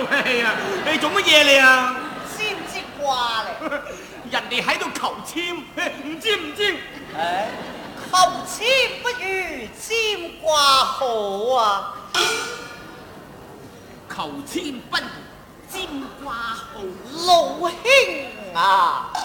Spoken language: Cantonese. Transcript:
喂呀，你做乜嘢你啊？ 知唔知卦咧？ 人哋喺度求簽，唔知唔知？ 求簽不如占卦好啊！ 求簽不如占卦好。 老兄啊，